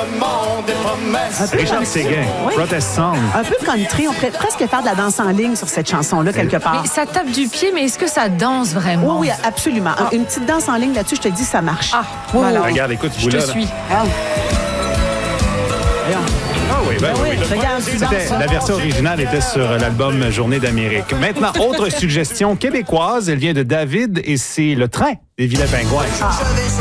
monde des promesses. Richard Séguin, Oui. Protest Song. Un peu country. On pourrait presque faire de la danse en ligne sur cette chanson-là, quelque part. Mais ça tape du pied, mais est-ce que ça danse vraiment? Oui, oui, absolument. Une petite danse en ligne là-dessus, je te dis, ça marche. Ah, Oui, voilà. oui. Regarde, écoute, Je te suis. Ah oui, ben oui, oui. regarde, La version originale était sur l'album Journée d'Amérique. Maintenant, autre suggestion québécoise, elle vient de David et c'est Le Train des Vilains Pingouins.